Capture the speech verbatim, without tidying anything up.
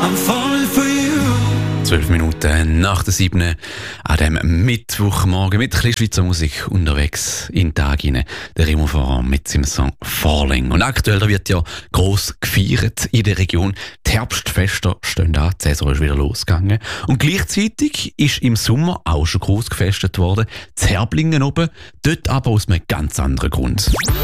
I'm falling for you. Zwölf Minuten nach der siebten an dem Mittwochmorgen mit ein bisschen Schweizer Musik unterwegs in den Tag hinein. Der Remo Foran mit seinem Song Falling. Und aktuell da wird ja gross gefeiert in der Region. Die Herbstfeste stehen an, die Saison ist wieder losgegangen. Und gleichzeitig ist im Sommer auch schon gross gefestet worden. Die Herblingen oben, dort aber aus einem ganz anderen Grund.